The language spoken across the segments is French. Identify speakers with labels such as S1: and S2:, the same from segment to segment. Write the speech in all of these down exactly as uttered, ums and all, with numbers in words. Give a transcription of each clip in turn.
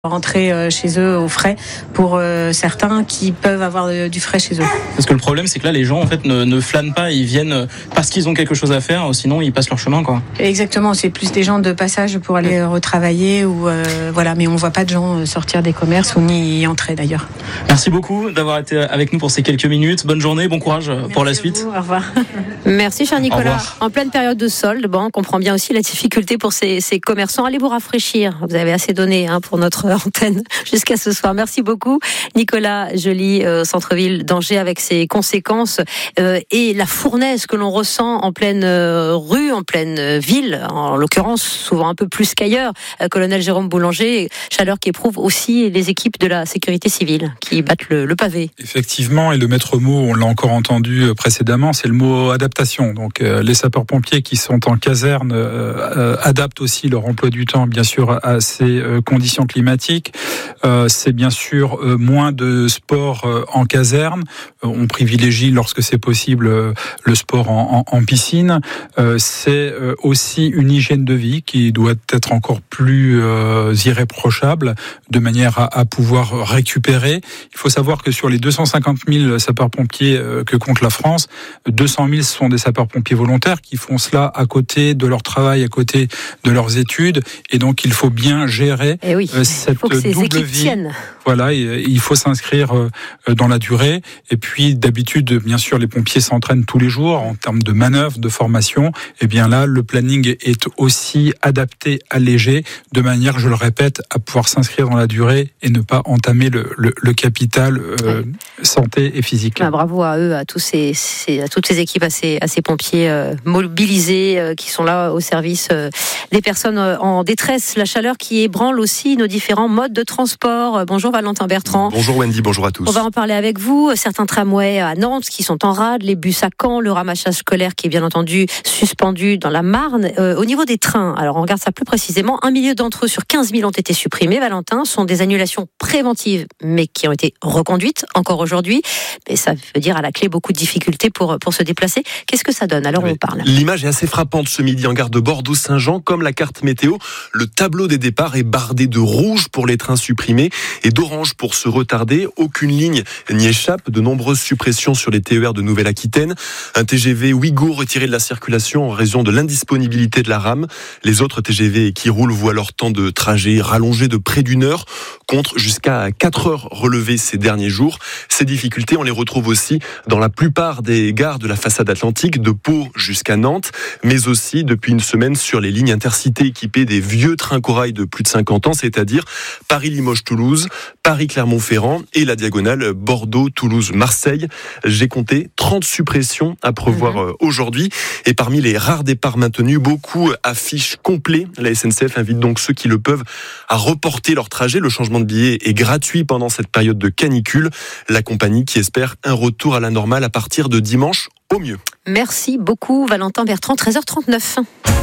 S1: rentrer chez eux au frais pour euh, certains qui peuvent avoir de, du frais chez eux.
S2: Parce que le problème, c'est que là, les gens en fait ne, ne flânent pas, ils viennent parce qu'ils ont quelque chose à faire, sinon ils passent leur chemin, quoi.
S1: Exactement, c'est plus des gens de passage pour aller retravailler ou euh, voilà, mais on voit pas de gens sortir des commerces ou ni y entrer d'ailleurs.
S2: Merci beaucoup d'avoir été avec nous pour ces quelques minutes. Bonne journée, bon courage Merci pour la suite.
S1: Vous, au revoir.
S3: Merci cher Nicolas. En pleine période de solde, bon, on comprend bien aussi la difficulté pour ces, ces commerçants. Allez vous rafraîchir. Vous avez assez donné hein, pour notre antenne jusqu'à ce soir. Merci beaucoup Nicolas Joly, euh, centre-ville d'Angers avec ses conséquences euh, et la fournaise que l'on ressent en pleine euh, rue, en pleine euh, ville, en l'occurrence souvent un peu plus qu'ailleurs. Euh, colonel Jérôme Boulanger, chaleur qui éprouve aussi les équipes de la sécurité civile qui battent le, le pavé.
S4: Effectivement, et le maître mot, on l'a encore entendu précédemment, c'est le mot adaptation. Donc euh, les sapeurs-pompiers qui sont en caserne euh, euh, adaptent aussi leur emploi du temps bien sûr à ces euh, conditions climatiques. Euh, c'est bien sûr euh, moins de sport euh, en caserne. Euh, on privilégie lorsque c'est possible euh, le sport en, en, en piscine. Euh, c'est euh, aussi une hygiène de vie qui doit être encore plus euh, irréprochable de manière à, à pouvoir récupérer. Il faut savoir que sur les deux cent cinquante mille sapeurs-pompiers euh, que compte la France, deux cent mille sont des sapeurs-pompiers volontaires qui font cela à côté de leur travail, à côté de leurs études. Et donc il faut bien gérer
S3: eh oui,
S4: euh, cette double vie.
S3: Tiennent.
S4: Voilà, et il faut s'inscrire dans la durée. Et puis, d'habitude, bien sûr, les pompiers s'entraînent tous les jours en termes de manœuvres, de formation. Et bien là, le planning est aussi adapté, allégé, de manière, je le répète, à pouvoir s'inscrire dans la durée et ne pas entamer le, le, le capital euh, ouais. santé et physique.
S3: Ah, bravo à eux, à tous ces, ces, à toutes ces équipes, à ces, à ces pompiers euh, mobilisés euh, qui sont là au service euh, des personnes euh, en détresse. La chaleur qui ébranle aussi nos différents modes de transport. Bonjour Valentin Bertrand.
S5: Bonjour Wendy, bonjour à tous.
S3: On va en parler avec vous. Certains tramways à Nantes qui sont en rade, les bus à Caen, le ramassage scolaire qui est bien entendu suspendu dans la Marne. Euh, au niveau des trains, alors on regarde ça plus précisément, un millier d'entre eux sur quinze mille ont été supprimés, Valentin, sont des annulations préventives mais qui ont été reconduites encore aujourd'hui. Mais ça veut dire à la clé beaucoup de difficultés pour, pour se déplacer. Qu'est-ce que ça donne? Alors on parle.
S5: L'image est assez frappante ce midi en gare de Bordeaux-Saint-Jean, comme la carte météo. Le tableau des départs est bardé de rouge pour les trains supprimés et d'orange pour se retarder. Aucune ligne n'y échappe. De nombreuses suppressions sur les T E R de Nouvelle-Aquitaine. Un T G V Ouigo retiré de la circulation en raison de l'indisponibilité de la rame. Les autres T G V qui roulent voient leur temps de trajet rallongé de près d'une heure, contre jusqu'à quatre heures relevées ces derniers jours. Ces difficultés, on les retrouve aussi dans la plupart des gares de la façade atlantique, de Pau jusqu'à Nantes, mais aussi depuis une semaine sur les lignes intercités équipées des vieux trains corail de plus de cinquante ans, c'est-à-dire Paris-Limoges-Toulouse, Paris-Clermont-Ferrand et la diagonale Bordeaux-Toulouse-Marseille. J'ai compté trente suppressions à prévoir mmh. aujourd'hui. Et parmi les rares départs maintenus, beaucoup affichent complet. La S N C F invite donc ceux qui le peuvent à reporter leur trajet. Le changement de billet est gratuit pendant cette période de canicule. La compagnie qui espère un retour à la normale à partir de dimanche au mieux.
S3: Merci beaucoup Valentin Bertrand, treize heures trente-neuf.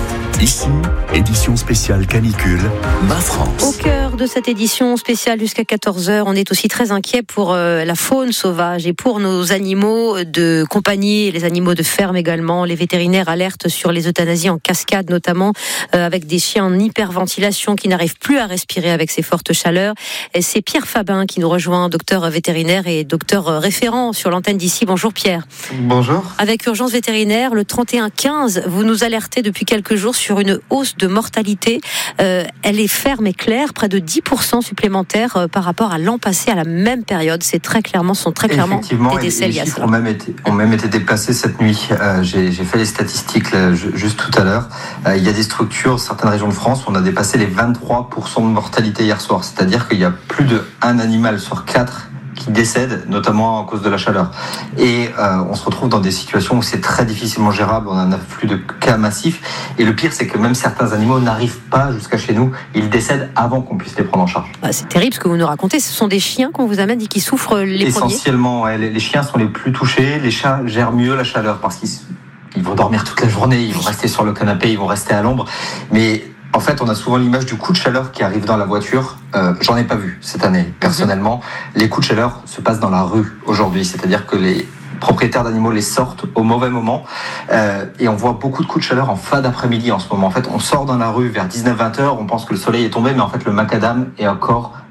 S6: Ici, édition spéciale canicule, Ma France.
S3: Au cœur de cette édition spéciale jusqu'à quatorze heures, on est aussi très inquiet pour euh, la faune sauvage et pour nos animaux de compagnie, les animaux de ferme également. Les vétérinaires alertent sur les euthanasies en cascade, notamment euh, avec des chiens en hyperventilation qui n'arrivent plus à respirer avec ces fortes chaleurs. Et c'est Pierre Fabin qui nous rejoint, docteur vétérinaire et docteur référent sur l'antenne d'ici. Bonjour Pierre.
S7: Bonjour.
S3: Avec Urgence Vétérinaire, le trente et un quinze, vous nous alertez depuis quelques jours sur sur une hausse de mortalité. Euh, elle est ferme et claire, près de dix pour cent supplémentaires euh, par rapport à l'an passé à la même période. C'est très clairement, sont très clairement des décès liés à cela.
S7: Ont même été, ont même été déplacés cette nuit. Euh, j'ai, j'ai fait les statistiques là, juste tout à l'heure. Euh, il y a des structures, certaines régions de France, où on a dépassé les vingt-trois pour cent de mortalité hier soir. C'est-à-dire qu'il y a plus de un animal sur quatre qui décèdent, notamment à cause de la chaleur. Et euh, on se retrouve dans des situations où c'est très difficilement gérable, on a un afflux de cas massifs. Et le pire, c'est que même certains animaux n'arrivent pas jusqu'à chez nous, ils décèdent avant qu'on puisse les prendre en charge.
S3: Ah, c'est terrible ce que vous nous racontez, ce sont des chiens qu'on vous amène et qui souffrent les
S7: Essentiellement,
S3: premiers.
S7: Essentiellement, ouais, les, les chiens sont les plus touchés, les chats gèrent mieux la chaleur parce qu'ils ils vont dormir toute la journée, ils vont rester sur le canapé, ils vont rester à l'ombre. Mais en fait, on a souvent l'image du coup de chaleur qui arrive dans la voiture. Euh, j'en ai pas vu cette année, personnellement. Mmh. Les coups de chaleur se passent dans la rue aujourd'hui. C'est-à-dire que les propriétaires d'animaux les sortent au mauvais moment. Euh, et on voit beaucoup de coups de chaleur en fin d'après-midi en ce moment. En fait, on sort dans la rue vers dix-neuf vingt heures, on pense que le soleil est tombé, mais en fait, le macadam est encore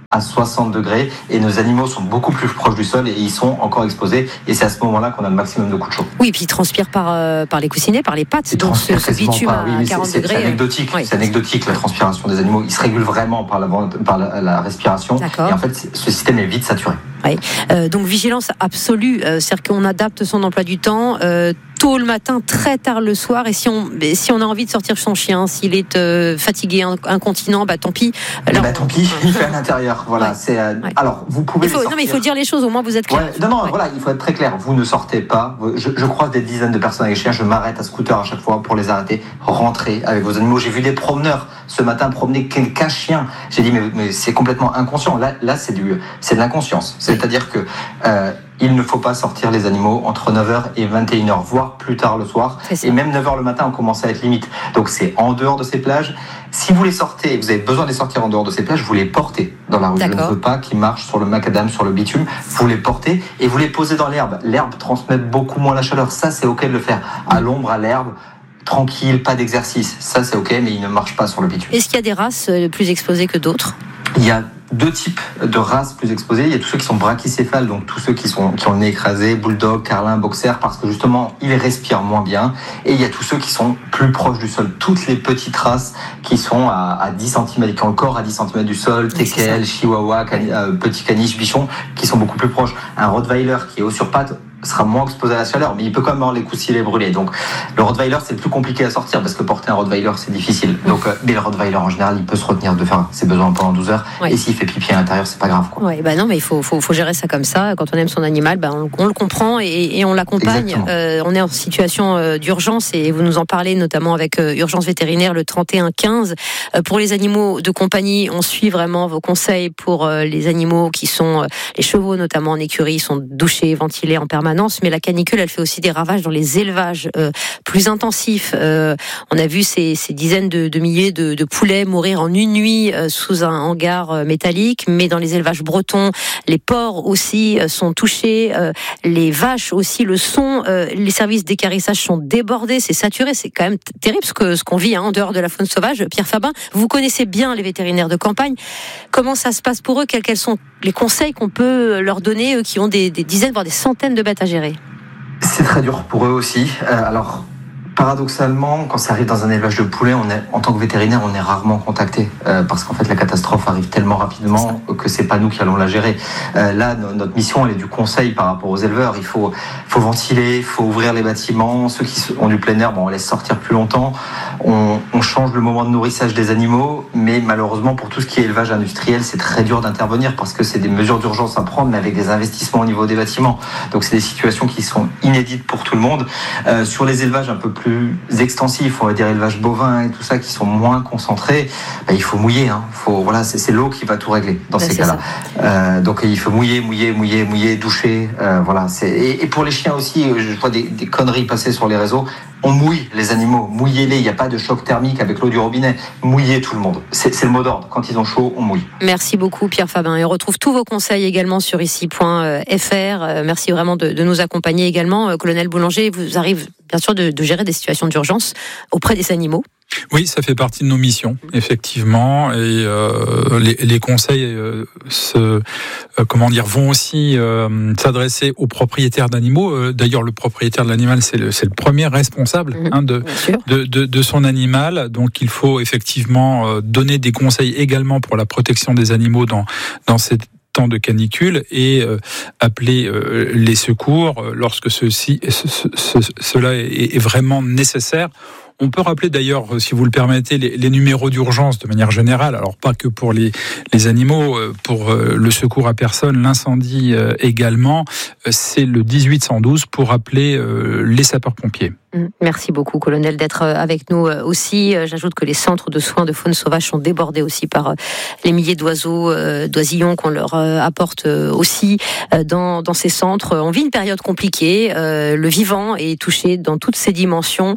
S7: à soixante degrés et nos animaux sont beaucoup plus proches du sol et ils sont encore exposés et c'est à ce moment-là qu'on a le maximum de coups de chaud.
S3: Oui, puis ils transpirent par, euh, par les coussinets, par les pattes,
S7: ils
S3: donc ce, ce bitume
S7: pas, oui,
S3: à quarante
S7: c'est,
S3: degrés.
S7: C'est anecdotique,
S3: oui.
S7: c'est anecdotique la transpiration des animaux, ils se régulent vraiment par la, par la, la respiration.
S3: D'accord.
S7: Et en fait ce système est vite saturé.
S3: Oui. Euh, donc vigilance absolue, euh, c'est-à-dire qu'on adapte son emploi du temps euh, tôt le matin, très tard le soir, et si on, si on a envie de sortir son chien, s'il est euh, fatigué, incontinent, bah tant pis.
S7: Alors, bah, tant pis, il fait à l'intérieur. Voilà, ouais. c'est. Euh, ouais. Alors vous pouvez.
S3: Il faut, non mais il faut dire les choses. Au moins vous êtes clair.
S7: Ouais, non non, ouais. Voilà, il faut être très clair. Vous ne sortez pas. Je, je croise des dizaines de personnes avec chiens. Je m'arrête à scooter à chaque fois pour les arrêter. Rentrez avec vos animaux. J'ai vu des promeneurs ce matin promener qu'un chien. J'ai dit mais, mais c'est complètement inconscient. Là là c'est du c'est de l'inconscience. C'est-à-dire que euh, il ne faut pas sortir les animaux entre neuf heures et vingt et une heures, voire plus tard le soir. Et même neuf heures le matin, on commence à être limite. Donc c'est en dehors de ces plages. Si vous les sortez et vous avez besoin de les sortir en dehors de ces plages, vous les portez dans la rue. D'accord. Je ne veux pas qu'ils marchent sur le macadam, sur le bitume. Vous les portez et vous les posez dans l'herbe. L'herbe transmet beaucoup moins la chaleur. Ça, c'est OK de le faire. À l'ombre, à l'herbe. Tranquille, pas d'exercice. Ça, c'est OK, mais il ne marche pas sur le bitume.
S3: Est-ce qu'il y a des races plus exposées que d'autres ?
S7: Il y a deux types de races plus exposées. Il y a tous ceux qui sont brachycéphales, donc tous ceux qui sont qui ont le nez écrasé, bulldog, carlin, boxer, parce que justement ils respirent moins bien. Et il y a tous ceux qui sont plus proches du sol. Toutes les petites races qui sont à, à dix centimètres, qui ont le corps à dix centimètres du sol, teckel, chihuahua, cani, euh, petit caniche, bichon, qui sont beaucoup plus proches. Un rottweiler qui est haut sur pattes sera moins exposé à la chaleur, mais il peut quand même avoir les coussinets brûlés. Donc le rottweiler c'est le plus compliqué à sortir parce que porter un rottweiler c'est difficile. Donc euh, mais le rottweiler en général il peut se retenir de faire ses besoins pendant douze heures. Ouais. Et s'il fait pipi à l'intérieur c'est pas grave quoi.
S3: Ouais, bah non mais il faut, faut, faut gérer ça comme ça. Quand on aime son animal, bah on, on le comprend et, et on l'accompagne. Euh, on est en situation euh, d'urgence et vous nous en parlez notamment avec euh, Urgence Vétérinaire le trente et un quinze. Euh, pour les animaux de compagnie, on suit vraiment vos conseils pour euh, les animaux qui sont euh, les chevaux notamment en écurie, ils sont douchés, ventilés en permanence. Mais la canicule, elle fait aussi des ravages dans les élevages euh, plus intensifs. Euh, on a vu ces, ces dizaines de, de milliers de, de poulets mourir en une nuit euh, sous un hangar euh, métallique. Mais dans les élevages bretons, les porcs aussi euh, sont touchés, euh, les vaches aussi le sont. Euh, les services d'équarrissage sont débordés, c'est saturé. C'est quand même terrible ce, que, ce qu'on vit hein, en dehors de la faune sauvage. Pierre Fabin, vous connaissez bien les vétérinaires de campagne. Comment ça se passe pour eux ? Quels, quels sont les conseils qu'on peut leur donner, eux qui ont des, des dizaines, voire des centaines de bêtes à gérer?
S7: C'est très dur pour eux aussi. Euh, alors, paradoxalement, quand ça arrive dans un élevage de poulets, on est, en tant que vétérinaire, on est rarement contacté euh, parce qu'en fait, la catastrophe arrive tellement rapidement que c'est pas nous qui allons la gérer. Euh, là, no, notre mission, elle est du conseil par rapport aux éleveurs. Il faut, faut ventiler, il faut ouvrir les bâtiments. Ceux qui ont du plein air, bon, on laisse sortir plus longtemps. On, on change le moment de nourrissage des animaux, mais malheureusement, pour tout ce qui est élevage industriel, c'est très dur d'intervenir parce que c'est des mesures d'urgence à prendre, mais avec des investissements au niveau des bâtiments. Donc, c'est des situations qui sont inédites pour tout le monde. Euh, sur les élevages un peu plus extensifs, on va dire élevage bovin et tout ça, qui sont moins concentrés, bah, il faut mouiller. Hein. Faut, voilà, c'est, c'est l'eau qui va tout régler dans bah, ces cas-là. Euh, donc il faut mouiller, mouiller, mouiller, mouiller, doucher. Euh, voilà. C'est, et, et pour les chiens aussi, je vois des, des conneries passer sur les réseaux. On mouille les animaux, mouillez-les. Il n'y a pas de choc thermique avec l'eau du robinet. Mouillez tout le monde. C'est, c'est le mot d'ordre. Quand ils ont chaud, on mouille.
S3: Merci beaucoup Pierre Fabin. Et on retrouve tous vos conseils également sur ici point f r. Merci vraiment de, de nous accompagner également. Colonel Boulanger, vous arrivez bien sûr de, de gérer des situations d'urgence auprès des animaux.
S4: Oui, ça fait partie de nos missions, effectivement, et euh, les, les conseils euh, se, euh, comment dire, vont aussi euh, s'adresser aux propriétaires d'animaux. Euh, d'ailleurs, le propriétaire de l'animal, c'est le, c'est le premier responsable mmh, hein, de, de, de, de son animal. Donc, il faut effectivement euh, donner des conseils également pour la protection des animaux dans dans cette temps de canicule et euh, appeler euh, les secours euh, lorsque ceci, ce, ce, ce, cela est, est vraiment nécessaire. On peut rappeler d'ailleurs, si vous le permettez, les, les numéros d'urgence de manière générale, alors pas que pour les, les animaux, pour le secours à personne, l'incendie également, c'est le dix-huit cent douze pour appeler les sapeurs-pompiers.
S3: Merci beaucoup, colonel, d'être avec nous aussi. J'ajoute que les centres de soins de faune sauvage sont débordés aussi par les milliers d'oiseaux, d'oisillons qu'on leur apporte aussi dans, dans ces centres. On vit une période compliquée. Le vivant est touché dans toutes ses dimensions.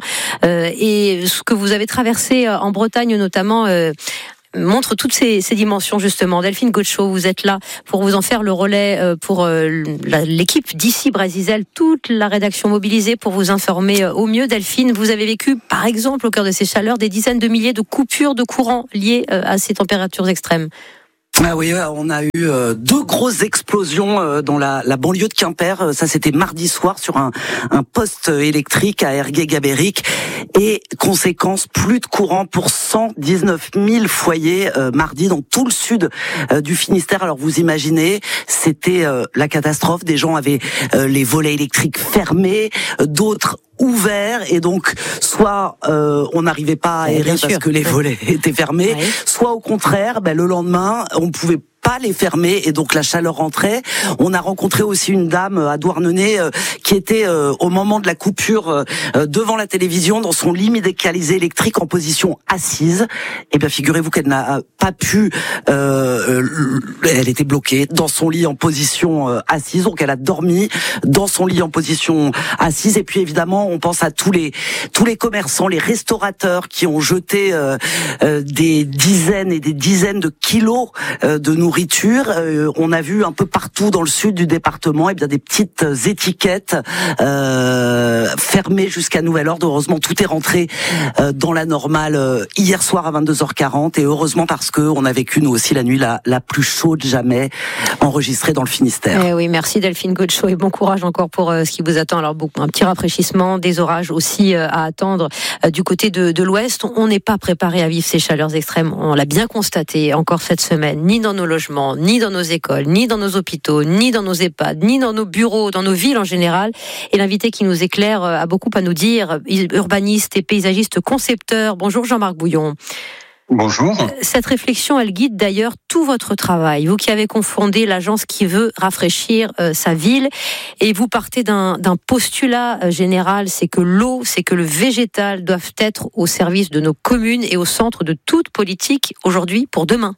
S3: Et ce que vous avez traversé en Bretagne notamment montre toutes ces, ces dimensions justement. Delphine Goetschau, vous êtes là pour vous en faire le relais pour l'équipe d'ici Brésil, toute la rédaction mobilisée pour vous informer au mieux. Delphine, vous avez vécu par exemple au cœur de ces chaleurs des dizaines de milliers de coupures de courant liées à ces températures extrêmes.
S8: Ah oui, on a eu euh, deux grosses explosions euh, dans la, la banlieue de Quimper. Ça, c'était mardi soir sur un, un poste électrique à Ergué-Gabéric. Et conséquence, plus de courant pour cent dix-neuf mille foyers euh, mardi dans tout le sud euh, du Finistère. Alors vous imaginez, c'était euh, la catastrophe. Des gens avaient euh, les volets électriques fermés, euh, d'autres ouvert, et donc soit euh, on n'arrivait pas à aérer parce que les volets étaient fermés, oui. soit au contraire, ben, le lendemain on pouvait pas les fermer et donc la chaleur rentrait. On a rencontré aussi une dame à Douarnenez euh, qui était euh, au moment de la coupure euh, devant la télévision dans son lit médicalisé électrique en position assise. Et bien figurez-vous qu'elle n'a pas pu, euh, elle était bloquée dans son lit en position euh, assise, donc elle a dormi dans son lit en position assise. Et puis évidemment on pense à tous les tous les commerçants, les restaurateurs qui ont jeté euh, euh, des dizaines et des dizaines de kilos euh, de nourriture. Euh, on a vu un peu partout dans le sud du département et eh bien des petites étiquettes euh, fermées jusqu'à nouvel ordre. Heureusement, tout est rentré euh, dans la normale euh, hier soir à vingt-deux heures quarante et heureusement parce que on a vécu nous aussi la nuit la, la plus chaude jamais enregistrée dans le Finistère.
S3: Eh oui, merci Delphine Godeschaux et bon courage encore pour euh, ce qui vous attend. Alors beaucoup, un petit rafraîchissement, des orages aussi euh, à attendre euh, du côté de, de l'Ouest. On n'est pas préparé à vivre ces chaleurs extrêmes. On l'a bien constaté encore cette semaine, ni dans nos logements, ni dans nos écoles, ni dans nos hôpitaux, ni dans nos EHPAD, ni dans nos bureaux, dans nos villes en général. Et l'invité qui nous éclaire a beaucoup à nous dire, urbaniste et paysagiste concepteur. Bonjour Jean-Marc Bouillon.
S9: Bonjour.
S3: Cette réflexion, elle guide d'ailleurs tout votre travail. Vous qui avez confondé l'agence qui veut rafraîchir euh, sa ville, et vous partez d'un, d'un postulat euh, général, c'est que l'eau, c'est que le végétal doivent être au service de nos communes et au centre de toute politique aujourd'hui pour demain.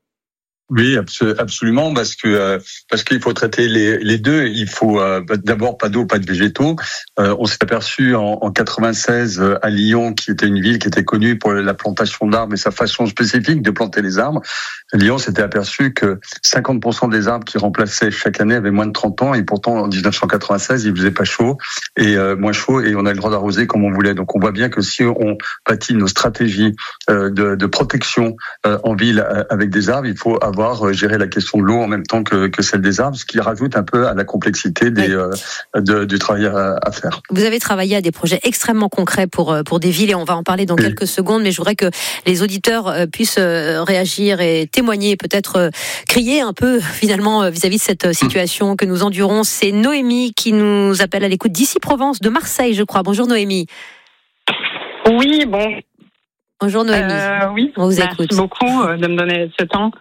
S9: Oui, absolument, parce que euh, parce qu'il faut traiter les, les deux. Il faut euh, d'abord pas d'eau, pas de végétaux. Euh, on s'est aperçu en, en quatre-vingt-seize à Lyon, qui était une ville qui était connue pour la plantation d'arbres et sa façon spécifique de planter les arbres. Lyon s'était aperçu que cinquante pour cent des arbres qui remplaçaient chaque année avaient moins de trente ans, et pourtant en dix-neuf cent quatre-vingt-seize, il faisait pas chaud et euh, moins chaud, et on a le droit d'arroser comme on voulait. Donc on voit bien que si on bâtit nos stratégies euh, de, de protection euh, en ville avec des arbres, il faut avoir gérer la question de l'eau en même temps que, que celle des arbres, ce qui rajoute un peu à la complexité des, oui. euh, de, du travail à, à faire.
S3: Vous avez travaillé à des projets extrêmement concrets pour, pour des villes et on va en parler dans oui. quelques secondes, mais je voudrais que les auditeurs puissent réagir et témoigner, peut-être crier un peu finalement vis-à-vis de cette situation mmh. que nous endurons. C'est Noémie qui nous appelle à l'écoute d'ici Provence, de Marseille je crois. Bonjour Noémie.
S10: Oui, bon.
S3: Bonjour Noémie.
S10: Euh, oui,
S3: on vous
S10: merci
S3: écoute.
S10: beaucoup de me donner ce temps.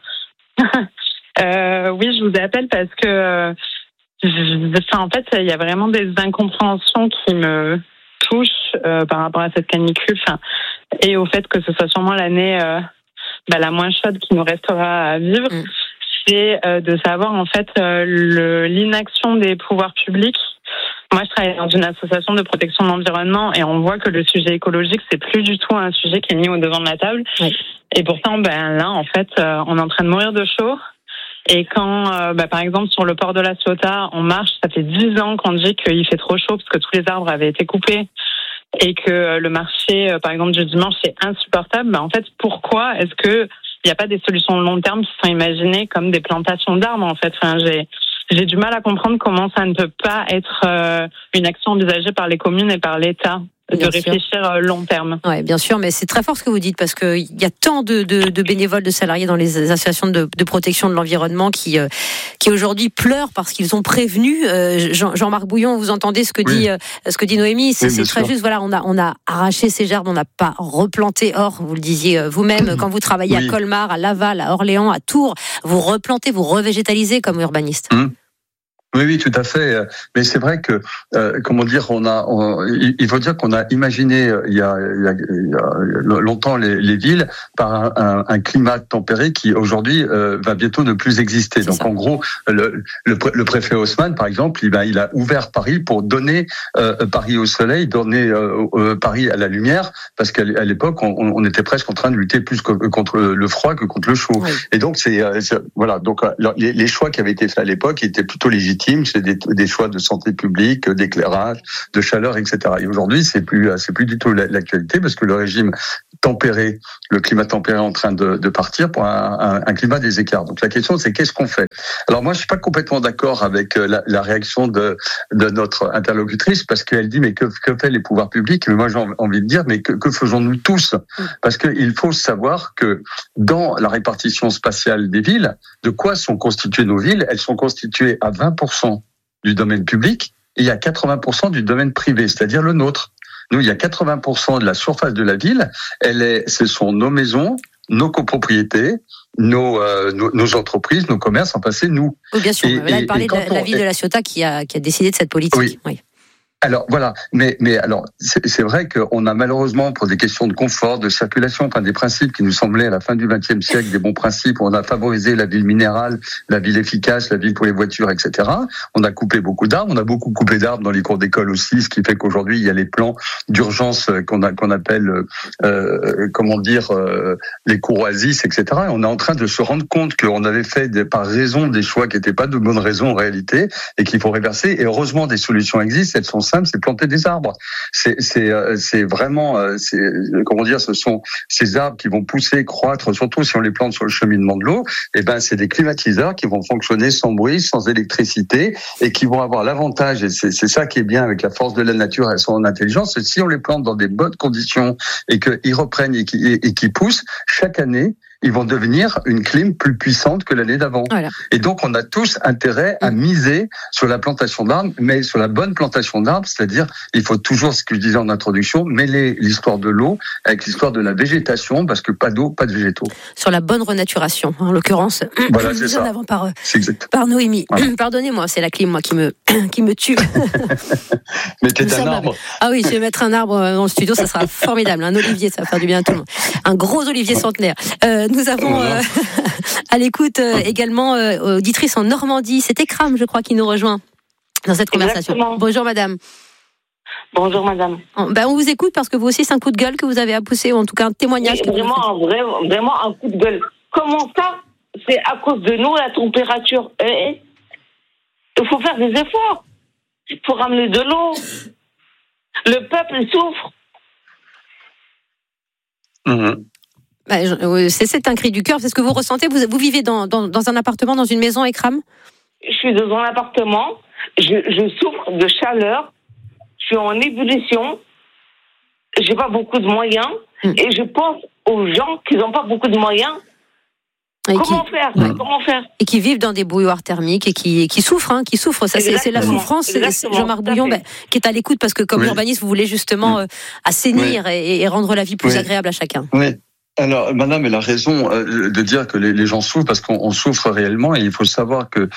S10: euh, oui, je vous appelle parce que, euh, je, enfin, en fait, il y a vraiment des incompréhensions qui me touchent euh, par rapport à cette canicule, enfin, et au fait que ce soit sûrement l'année euh, bah, la moins chaude qui nous restera à vivre. Mm. C'est euh, de savoir en fait euh, le, l'inaction des pouvoirs publics. Moi, je travaille dans une association de protection de l'environnement et on voit que le sujet écologique, c'est plus du tout un sujet qui est mis au devant de la table. Oui. Et pourtant, ben là, en fait, euh, on est en train de mourir de chaud. Et quand, euh, ben, par exemple, sur le port de la Ciotat, on marche, ça fait dix ans qu'on dit qu'il fait trop chaud parce que tous les arbres avaient été coupés et que euh, le marché, euh, par exemple, du dimanche, c'est insupportable. Ben, en fait, pourquoi est-ce que il n'y a pas des solutions de long terme qui sont imaginées comme des plantations d'arbres, en fait? Enfin, j'ai J'ai du mal à comprendre comment ça ne peut pas être euh, une action envisagée par les communes et par l'État de bien réfléchir sûr. long terme.
S3: Oui, bien sûr, mais c'est très fort ce que vous dites parce qu'il y a tant de, de, de bénévoles, de salariés dans les associations de, de protection de l'environnement qui, euh, qui aujourd'hui pleurent parce qu'ils ont prévenu. Euh, Jean, Jean-Marc Bouillon, vous entendez ce que oui. dit, euh, ce que dit Noémie, c'est, oui, c'est très sûr. juste. Voilà, on a, on a arraché ces gerbes, on n'a pas replanté. Or, vous le disiez vous-même, quand vous travaillez oui. à Colmar, à Laval, à Orléans, à Tours, vous replantez, vous revégétalisez comme urbaniste. Mmh.
S9: Oui, oui, tout à fait. Mais c'est vrai que, euh, comment dire, on a, on, il faut dire qu'on a imaginé il y a, il y a, il y a longtemps les, les villes par un, un, un climat tempéré qui aujourd'hui euh, va bientôt ne plus exister. C'est Donc ça. en gros, le, le, le préfet Haussmann, par exemple, il, ben, il a ouvert Paris pour donner euh, Paris au soleil, donner euh, euh, Paris à la lumière, parce qu'à l'époque, on, on était presque en train de lutter plus contre le froid que contre le chaud. Oui. Et donc c'est, c'est voilà, donc les, les choix qui avaient été faits à l'époque étaient plutôt légitimes. C'est des, des choix de santé publique, d'éclairage, de chaleur, et cetera. Et aujourd'hui, c'est plus, c'est plus du tout l'actualité parce que le régime tempéré, le climat tempéré en train de, de partir pour un, un, un climat des écarts. Donc la question, c'est qu'est-ce qu'on fait? Alors moi, je suis pas complètement d'accord avec la, la réaction de, de notre interlocutrice, parce qu'elle dit mais que, que fait les pouvoirs publics? Mais moi, j'ai envie de dire mais que, que faisons-nous tous? Parce qu'il faut savoir que dans la répartition spatiale des villes, de quoi sont constituées nos villes? Elles sont constituées à vingt pour cent du domaine public et à quatre-vingts pour cent du domaine privé, c'est-à-dire le nôtre. Nous, il y a quatre-vingts pour cent de la surface de la ville, elle est, ce sont nos maisons, nos copropriétés, nos, euh, nos, nos entreprises, nos commerces, enfin c'est nous.
S3: Oui, bien sûr. Et, Là, elle parlait de la, on... la ville de La Ciotat qui a, qui a décidé de cette politique.
S9: Oui. oui. Alors voilà, mais mais alors c'est, c'est vrai qu'on a malheureusement pour des questions de confort, de circulation, enfin des principes qui nous semblaient à la fin du vingtième siècle des bons principes. On a favorisé la ville minérale, la ville efficace, la ville pour les voitures, et cetera. On a coupé beaucoup d'arbres, on a beaucoup coupé d'arbres dans les cours d'école aussi, ce qui fait qu'aujourd'hui il y a les plans d'urgence qu'on a qu'on appelle euh, comment dire euh, les cours oasis, et cetera. Et on est en train de se rendre compte qu'on avait fait des, par raison des choix qui n'étaient pas de bonnes raisons en réalité et qu'il faut réverser. Et heureusement des solutions existent, elles sont simple, c'est planter des arbres. C'est, c'est, c'est vraiment, c'est, comment dire, ce sont ces arbres qui vont pousser, croître, surtout si on les plante sur le cheminement de l'eau. Et ben, c'est des climatiseurs qui vont fonctionner sans bruit, sans électricité, et qui vont avoir l'avantage, et c'est, c'est ça qui est bien avec la force de la nature et son intelligence, c'est si on les plante dans des bonnes conditions et qu'ils reprennent et qu'ils, et, et qu'ils poussent, chaque année, ils vont devenir une clim plus puissante que l'année d'avant. Voilà. Et donc, on a tous intérêt à miser sur la plantation d'arbres, mais sur la bonne plantation d'arbres, c'est-à-dire, il faut toujours, ce que je disais en introduction, mêler l'histoire de l'eau avec l'histoire de la végétation, parce que pas d'eau, pas de végétaux.
S3: Sur la bonne renaturation, en l'occurrence.
S9: Voilà, c'est ça.
S3: En avant par,
S9: c'est exact.
S3: par Noémie.
S9: Voilà.
S3: Pardonnez-moi, c'est la clim, moi, qui me, qui me tue.
S9: Mettez un arbre.
S3: Ah oui, je vais mettre un arbre dans le studio, ça sera formidable. Un olivier, ça va faire du bien à tout le monde. Un gros olivier centenaire. Euh, Nous avons euh, à l'écoute euh, également euh, auditrice en Normandie. C'est Ekram, je crois, qui nous rejoint dans cette conversation.
S11: Exactement.
S3: Bonjour madame.
S11: Bonjour madame.
S3: Ben, on vous écoute parce que vous aussi c'est un coup de gueule que vous avez à pousser, ou en tout cas un témoignage.
S11: Oui, vraiment, un vrai, vraiment un coup de gueule. Comment ça? C'est à cause de nous, la température. Et il faut faire des efforts. Il faut ramener de l'eau. Le peuple souffre.
S9: Mmh.
S3: Ben, c'est, c'est un cri du cœur, c'est ce que vous ressentez. Vous, vous vivez dans, dans, dans un appartement, dans une maison, Ekram?
S11: Je suis dans un appartement, je, je souffre de chaleur, je suis en ébullition, j'ai pas beaucoup de moyens, mmh. et je pense aux gens qui n'ont pas beaucoup de moyens. Et Comment qui, faire ouais. Comment faire Et qui vivent dans des bouilloires thermiques et qui, qui souffrent, hein, qui souffrent. Ça, c'est, c'est la souffrance. C'est Jean-Marc Bouillon ben, qui est à l'écoute parce que, comme oui. urbaniste, vous voulez justement oui. euh, assainir oui. et, et rendre la vie plus oui. agréable à chacun.
S9: Oui. Alors, madame, elle a raison de dire que les gens souffrent parce qu'on souffre réellement, et il faut savoir que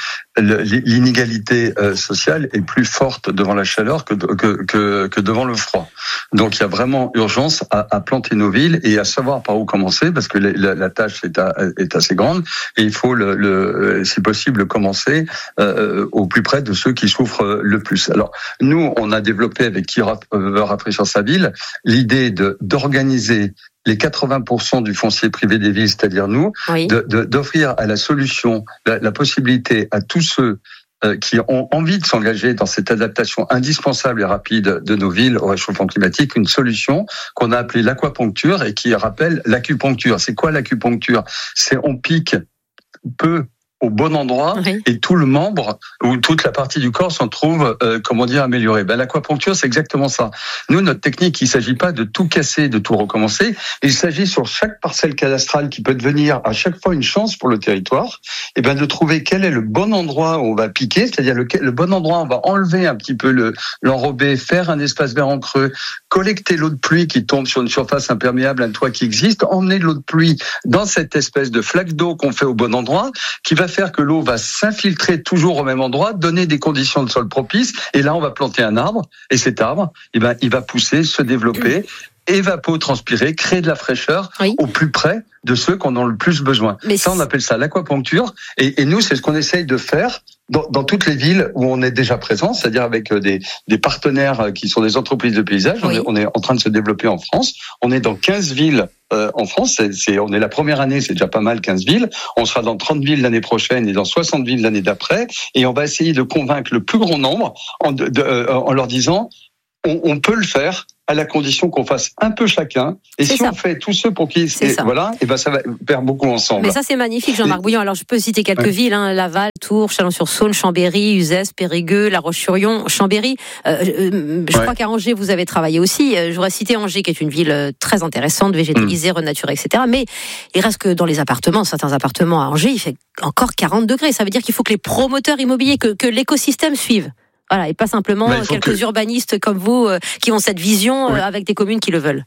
S9: l'inégalité sociale est plus forte devant la chaleur que, que, que, que devant le froid. Donc, il y a vraiment urgence à, à planter nos villes et à savoir par où commencer, parce que la, la tâche est, à, est assez grande, et il faut, le, le, si possible, commencer euh, au plus près de ceux qui souffrent le plus. Alors, nous, on a développé avec Qui veut rafraîchir sa ville l'idée de d'organiser les quatre-vingts pour cent du foncier privé des villes, c'est-à-dire nous, oui. de, de, d'offrir à la solution la, la possibilité à tous ceux euh, qui ont envie de s'engager dans cette adaptation indispensable et rapide de nos villes au réchauffement climatique, une solution qu'on a appelée l'aquaponcture et qui rappelle l'acupuncture. C'est quoi l'acupuncture? C'est on pique peu au bon endroit oui. et tout le membre ou toute la partie du corps s'en trouve, euh, comment dire, améliorée. Ben, l'aquaponcture, c'est exactement ça. Nous, notre technique, il s'agit pas de tout casser, de tout recommencer. Il s'agit sur chaque parcelle cadastrale qui peut devenir à chaque fois une chance pour le territoire, et ben de trouver quel est le bon endroit où on va piquer, c'est-à-dire le, le bon endroit où on va enlever un petit peu le, l'enrobé, faire un espace vert en creux, collecter l'eau de pluie qui tombe sur une surface imperméable, un toit qui existe, emmener de l'eau de pluie dans cette espèce de flaque d'eau qu'on fait au bon endroit, qui va faire que l'eau va s'infiltrer toujours au même endroit, donner des conditions de sol propices, et là on va planter un arbre, et cet arbre, eh ben, il va pousser, se développer, évapotranspirer, créer de la fraîcheur oui. au plus près de ceux qu'on en a le plus besoin. Mais ça, on appelle ça l'aquaponcture, et, et nous, c'est ce qu'on essaye de faire dans, dans toutes les villes où on est déjà présent, c'est-à-dire avec des, des partenaires qui sont des entreprises de paysage. Oui. On, est, on est en train de se développer en France. On est dans quinze villes euh, en France. C'est, c'est, on est la première année, c'est déjà pas mal, quinze villes. On sera dans trente villes l'année prochaine et dans soixante villes l'année d'après. Et on va essayer de convaincre le plus grand nombre en, de, de, euh, en leur disant on, on peut le faire à la condition qu'on fasse un peu chacun. Et
S3: c'est
S9: si
S3: ça.
S9: on fait tous ceux pour qui, c'est, voilà, et ben ça va faire beaucoup ensemble.
S3: Mais ça, c'est magnifique, Jean-Marc et... Bouillon. Alors, je peux citer quelques ouais. villes, hein, Laval, Tours, Chalon-sur-Saône, Chambéry, Uzès, Périgueux, La Roche-sur-Yon, Chambéry. Euh, euh, je ouais. crois qu'à Angers, vous avez travaillé aussi. Euh, j'aurais cité Angers, qui est une ville très intéressante, végétalisée, mmh. renaturée, et cetera. Mais il reste que dans les appartements, certains appartements à Angers, il fait encore quarante degrés. Ça veut dire qu'il faut que les promoteurs immobiliers, que, que l'écosystème suive. Voilà, et pas simplement bah, quelques que... urbanistes comme vous euh, qui ont cette vision euh, oui. avec des communes qui le veulent.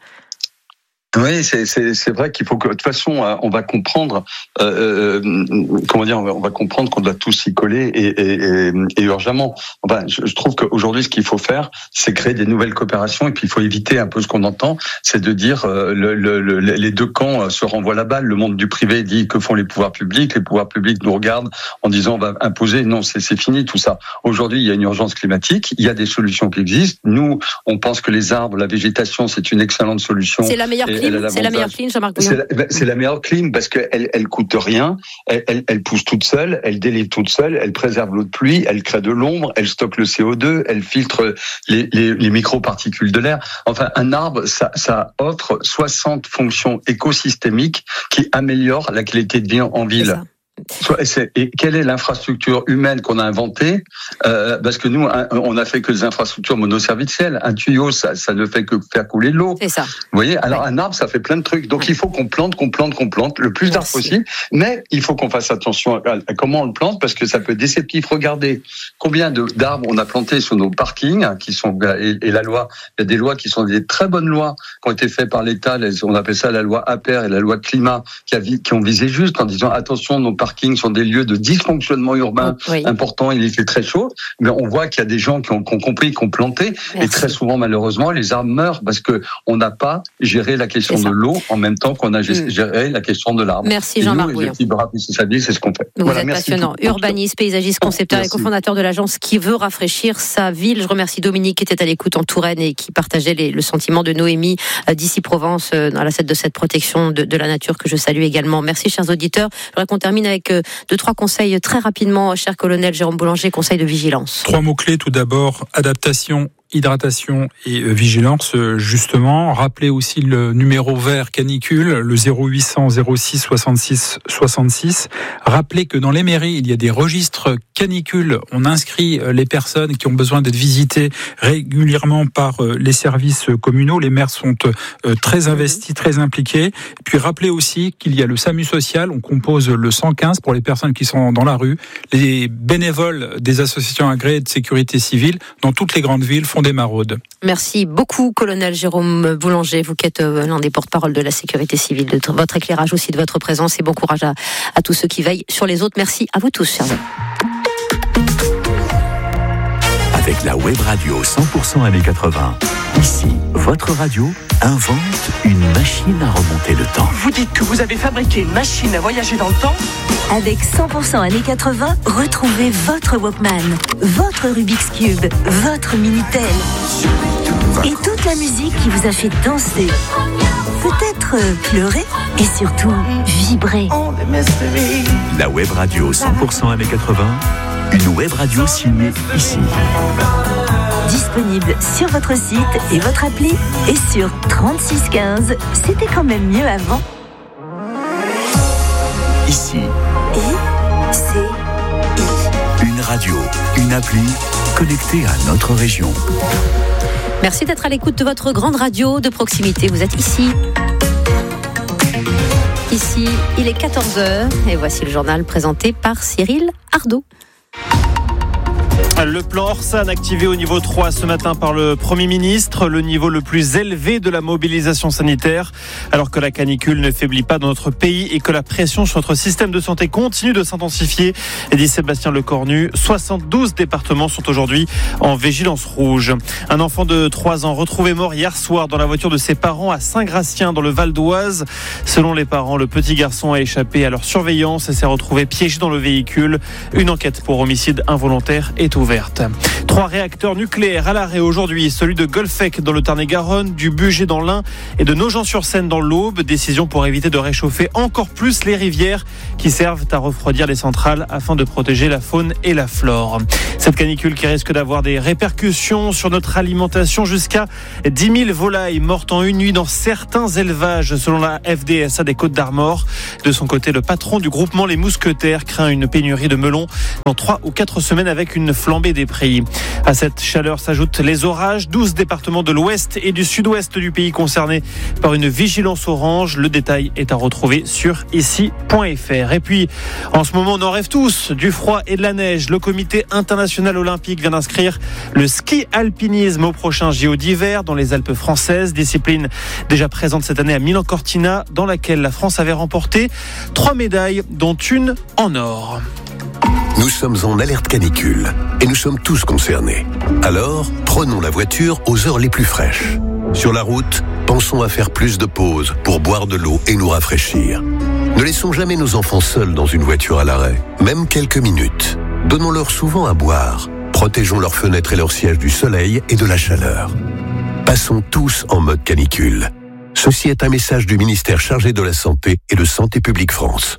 S9: Oui, c'est, c'est, c'est vrai qu'il faut que, de toute façon, on va comprendre, euh, comment dire, on va comprendre qu'on doit tous s'y coller et, et, et, et urgemment. Enfin, je, je trouve qu'aujourd'hui, ce qu'il faut faire, c'est créer des nouvelles coopérations et puis il faut éviter un peu ce qu'on entend, c'est de dire euh, le, le, le, les deux camps se renvoient la balle. Le monde du privé dit que font les pouvoirs publics, les pouvoirs publics nous regardent en disant on va imposer. Non, c'est, c'est fini tout ça. Aujourd'hui, il y a une urgence climatique, il y a des solutions qui existent. Nous, on pense que les arbres, la végétation, c'est une excellente solution.
S3: C'est la meilleure. C'est la meilleure clim, Jean-Marc Bouillon.
S9: C'est la, c'est la meilleure clim parce qu'elle elle coûte rien, elle, elle, elle pousse toute seule, elle délivre toute seule, elle préserve l'eau de pluie, elle crée de l'ombre, elle stocke le C O deux, elle filtre les, les, les microparticules de l'air. Enfin, un arbre, ça, ça offre soixante fonctions écosystémiques qui améliorent la qualité de vie en ville. Et quelle est l'infrastructure humaine qu'on a inventée euh, Parce que nous, on a fait que des infrastructures monoservicielles. Un tuyau, ça, ça ne fait que faire couler de l'eau.
S3: C'est ça.
S9: Vous voyez, alors ouais. un arbre, ça fait plein de trucs. Donc il faut qu'on plante, qu'on plante, qu'on plante le plus d'arbres possible. Mais il faut qu'on fasse attention à, à comment on le plante parce que ça peut être déceptif. Regardez combien de, d'arbres on a plantés sur nos parkings, qui sont et, et la loi. Il y a des lois qui sont des très bonnes lois qui ont été faites par l'État. On appelle ça la loi Aper et la loi climat qui, a, qui ont visé juste en disant attention, nos parkings sont des lieux de dysfonctionnement urbain oui. important, il fait très chaud, mais on voit qu'il y a des gens qui ont, qui ont compris, qui ont planté, Merci. Et très souvent, malheureusement, les arbres meurent parce que on n'a pas géré la question de l'eau en même temps qu'on a géré mmh. la question de l'arbre.
S3: Merci Jean-Marc Bouillon.
S9: C'est ce qu'on fait.
S3: Vous
S9: voilà,
S3: êtes
S9: merci
S3: passionnant. Urbaniste, paysagiste, concepteur merci. Et cofondateur de l'agence qui veut rafraîchir sa ville. Je remercie Dominique qui était à l'écoute en Touraine et qui partageait les, le sentiment de Noémie d'ici Provence à la tête de cette protection de, de la nature que je salue également. Merci chers auditeurs. Je voudrais qu'on termine avec euh, deux, trois conseils très rapidement, cher colonel Jérôme Boulanger, conseil de vigilance.
S4: Trois mots-clés, tout d'abord, adaptation, hydratation et vigilance, justement. Rappelez aussi le numéro vert canicule, le zéro huit cent zéro six soixante-six soixante-six. Rappelez que dans les mairies, il y a des registres canicules. On inscrit les personnes qui ont besoin d'être visitées régulièrement par les services communaux. Les maires sont très investis, très impliqués. Et puis rappelez aussi qu'il y a le SAMU social. On compose le cent quinze pour les personnes qui sont dans la rue. Les bénévoles des associations agréées de sécurité civile dans toutes les grandes villes font des maraudes.
S3: Merci beaucoup, colonel Jérôme Boulanger. Vous qui êtes l'un des porte-parole de la sécurité civile, de votre éclairage aussi, de votre présence et bon courage à, à tous ceux qui veillent sur les autres. Merci à vous tous, chers amis.
S6: Avec la web radio cent pour cent années quatre-vingts, ici, votre radio invente une machine à remonter le temps.
S12: Vous dites que vous avez fabriqué une machine à voyager dans le temps ?
S13: Avec cent pour cent années quatre-vingts, retrouvez votre Walkman, votre Rubik's Cube, votre Minitel et toute la musique qui vous a fait danser, peut-être pleurer et surtout vibrer.
S6: La web radio cent pour cent années quatre-vingts, une web radio signée ici.
S13: Disponible sur votre site et votre appli et sur trente-six quinze. C'était quand même mieux avant.
S6: Ici.
S13: I, C, I.
S6: Une radio, une appli connectée à notre région.
S3: Merci d'être à l'écoute de votre grande radio de proximité. Vous êtes ici. Ici, il est quatorze heures et voici le journal présenté par Cyril Ardo.
S14: Le plan Orsan activé au niveau trois ce matin par le Premier ministre, le niveau le plus élevé de la mobilisation sanitaire, alors que la canicule ne faiblit pas dans notre pays et que la pression sur notre système de santé continue de s'intensifier, dit Sébastien Lecornu. soixante-douze départements sont aujourd'hui en vigilance rouge. Un enfant de trois ans retrouvé mort hier soir dans la voiture de ses parents à Saint-Gratien dans le Val d'Oise. Selon les parents, le petit garçon a échappé à leur surveillance et s'est retrouvé piégé dans le véhicule. Une enquête pour homicide involontaire est ouverte. ouverte. Trois réacteurs nucléaires à l'arrêt aujourd'hui, celui de Golfech dans le Tarn-et-Garonne, du Bugey dans l'Ain et de Nogent-sur-Seine dans l'Aube. Décision pour éviter de réchauffer encore plus les rivières qui servent à refroidir les centrales afin de protéger la faune et la flore. Cette canicule qui risque d'avoir des répercussions sur notre alimentation, jusqu'à dix mille volailles mortes en une nuit dans certains élevages selon la F D S A des Côtes-d'Armor. De son côté, le patron du groupement Les Mousquetaires craint une pénurie de melons dans trois ou quatre semaines avec une flambée des prix. À cette chaleur s'ajoutent les orages. douze départements de l'ouest et du sud-ouest du pays concernés par une vigilance orange. Le détail est à retrouver sur ici point f r. Et puis, en ce moment, on en rêve tous, du froid et de la neige. Le comité international olympique vient d'inscrire le ski alpinisme au prochain J O d'hiver dans les Alpes françaises. Discipline déjà présente cette année à Milan-Cortina, dans laquelle la France avait remporté trois médailles, dont une en or.
S15: Nous sommes en alerte canicule et nous sommes tous concernés. Alors, prenons la voiture aux heures les plus fraîches. Sur la route, pensons à faire plus de pauses pour boire de l'eau et nous rafraîchir. Ne laissons jamais nos enfants seuls dans une voiture à l'arrêt, même quelques minutes. Donnons-leur souvent à boire. Protégeons leurs fenêtres et leurs sièges du soleil et de la chaleur. Passons tous en mode canicule. Ceci est un message du ministère chargé de la Santé et de Santé publique France.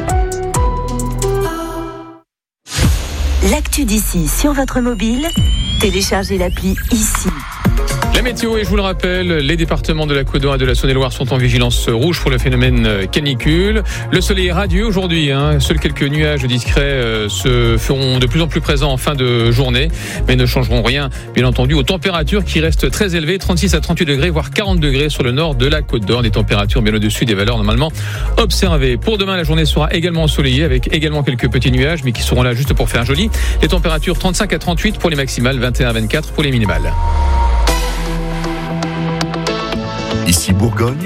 S13: L'actu d'ici sur votre mobile, téléchargez l'appli ici.
S16: La météo, et je vous le rappelle, les départements de la Côte d'Or et de la Saône-et-Loire sont en vigilance rouge pour le phénomène canicule. Le soleil est radieux aujourd'hui, hein. Seuls quelques nuages discrets euh, se feront de plus en plus présents en fin de journée, mais ne changeront rien, bien entendu, aux températures qui restent très élevées, trente-six à trente-huit degrés, voire quarante degrés sur le nord de la Côte d'Or, des températures bien au-dessus des valeurs normalement observées. Pour demain, la journée sera également ensoleillée, avec également quelques petits nuages, mais qui seront là juste pour faire joli. Les températures trente-cinq à trente-huit pour les maximales, vingt et un à vingt-quatre pour les minimales.
S6: Ici Bourgogne.